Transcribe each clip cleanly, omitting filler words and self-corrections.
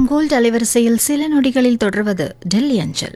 Gold அலைவரிசையில் சில நொடிகளில் தொடர்வது டெல்லி அஞ்சல்.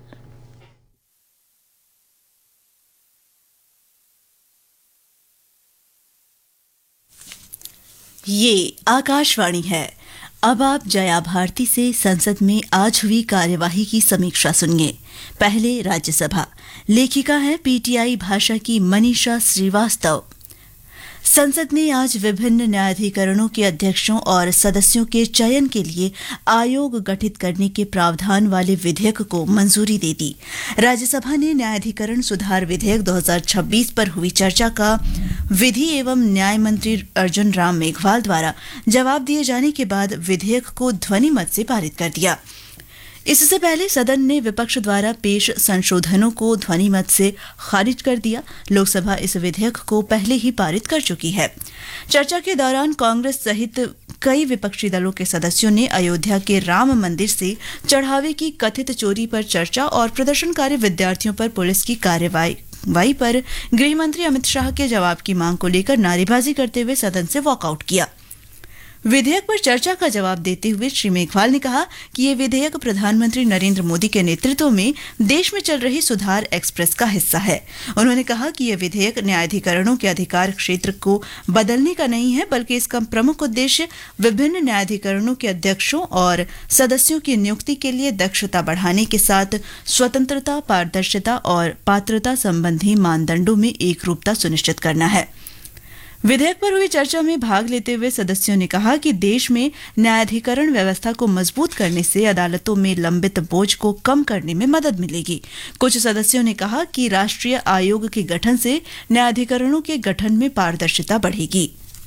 ये आकाशवाणी है. अब आप जया भारती से संसद में आज हुई कार्यवाही की समीक्षा सुनिए. पहले राज्यसभा. लेखिका है पीटीआई भाषा की मनीषा श्रीवास्तव. संसद ने आज विभिन्न न्यायाधिकरणों के अध्यक्षों और सदस्यों के चयन के लिए आयोग गठित करने के प्रावधान वाले विधेयक को मंजूरी दे दी. राज्यसभा ने न्यायाधिकरण सुधार विधेयक 2026 पर हुई चर्चा का विधि एवं न्याय मंत्री अर्जुन राम मेघवाल द्वारा जवाब दिए जाने के बाद विधेयक को ध्वनिमत से पारित कर दिया. इससे पहले सदन ने विपक्ष द्वारा पेश संशोधनों को ध्वनिमत से खारिज कर दिया. लोकसभा इस विधेयक को पहले ही पारित कर चुकी है. चर्चा के दौरान कांग्रेस सहित कई विपक्षी दलों के सदस्यों ने अयोध्या के राम मंदिर से चढ़ावे की कथित चोरी पर चर्चा और प्रदर्शनकारी विद्यार्थियों पर पुलिस की कार्रवाई पर गृह मंत्री अमित शाह के जवाब की मांग को लेकर नारेबाजी करते हुए सदन से वॉकआउट किया. विधेयक पर चर्चा का जवाब देते हुए श्री मेघवाल ने कहा कि ये विधेयक प्रधानमंत्री नरेंद्र मोदी के नेतृत्व में देश में चल रही सुधार एक्सप्रेस का हिस्सा है. उन्होंने कहा कि यह विधेयक न्यायाधिकरणों के अधिकार क्षेत्र को बदलने का नहीं है, बल्कि इसका प्रमुख उद्देश्य विभिन्न न्यायाधिकरणों के अध्यक्षों और सदस्यों की नियुक्ति के लिए दक्षता बढ़ाने के साथ स्वतंत्रता, पारदर्शिता और पात्रता संबंधी मानदंडों में एकरूपता सुनिश्चित करना है. विधेयक पर हुई चर्चा में भाग लेते हुए सदस्यों ने कहा कि देश में न्यायाधिकरण व्यवस्था को मजबूत करने से अदालतों में लंबित बोझ को कम करने में मदद मिलेगी. कुछ सदस्यों ने कहा कि राष्ट्रीय आयोग के गठन से न्यायाधिकरणों के गठन में पारदर्शिता बढ़ेगी.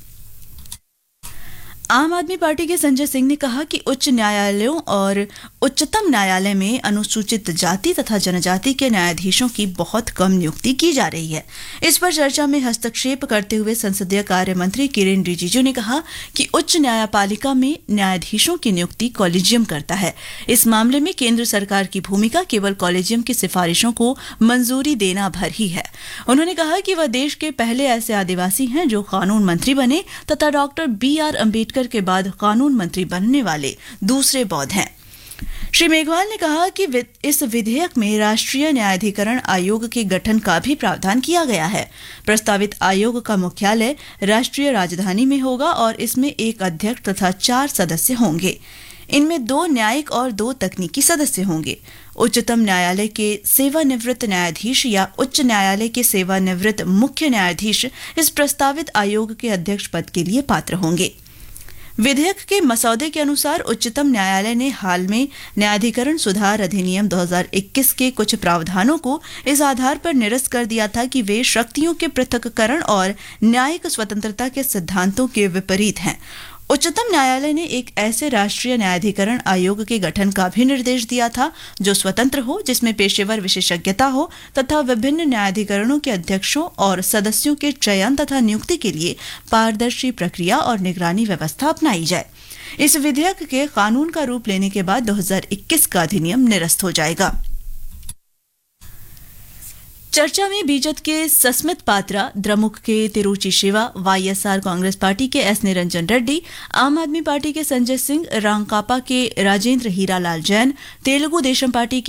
आम आदमी पार्टी के संजय सिंह ने कहा कि उच्च न्यायालयों और उच्चतम न्यायालय में अनुसूचित जाति तथा जनजाति के न्यायाधीशों की बहुत कम नियुक्ति की जा रही है. इस पर चर्चा में हस्तक्षेप करते हुए संसदीय कार्य मंत्री किरेन रिजिजू ने कहा कि उच्च न्यायपालिका में न्यायाधीशों की नियुक्ति कॉलेजियम करता है. इस मामले में केंद्र सरकार की भूमिका केवल कॉलेजियम की सिफारिशों को मंजूरी देना भर ही है. उन्होंने कहा कि वह देश के पहले ऐसे आदिवासी हैं जो कानून मंत्री बने तथा डॉक्टर BR अम्बेडकर के बाद कानून मंत्री बनने वाले दूसरे बौद्ध हैं. श्री मेघवाल ने कहा कि इस विधेयक में राष्ट्रीय न्यायाधिकरण आयोग के गठन का भी प्रावधान किया गया है. प्रस्तावित आयोग का मुख्यालय राष्ट्रीय राजधानी में होगा और इसमें एक अध्यक्ष तथा 4 सदस्य होंगे. इनमें 2 न्यायिक और 2 तकनीकी सदस्य होंगे. उच्चतम न्यायालय के सेवानिवृत्त न्यायाधीश या उच्च न्यायालय के सेवानिवृत्त मुख्य न्यायाधीश इस प्रस्तावित आयोग के अध्यक्ष पद के लिए पात्र होंगे. विधेयक के मसौदे के अनुसार उच्चतम न्यायालय ने हाल में न्यायाधिकरण सुधार अधिनियम 2021 के कुछ प्रावधानों को इस आधार पर निरस्त कर दिया था कि वे शक्तियों के पृथक्करण और न्यायिक स्वतंत्रता के सिद्धांतों के विपरीत हैं. उच्चतम न्यायालय ने एक ऐसे राष्ट्रीय न्यायाधिकरण आयोग के गठन का भी निर्देश दिया था जो स्वतंत्र हो, जिसमें पेशेवर विशेषज्ञता हो तथा विभिन्न न्यायाधिकरणों के अध्यक्षों और सदस्यों के चयन तथा नियुक्ति के लिए पारदर्शी प्रक्रिया और निगरानी व्यवस्था अपनाई जाए. इस विधेयक के कानून का रूप लेने के बाद 2021 का अधिनियम निरस्त हो जाएगा. चर्चा में बीजेपी के सस्मित पात्रा, द्रमुक के तिरुचि शिवा, YSR कांग्रेस पार्टी के S निरंजन रेड्डी, आम आदमी पार्टी के संजय सिंह, रांकापा के राजेंद्र हीरालाल जैन, तेलुगु देशम पार्टी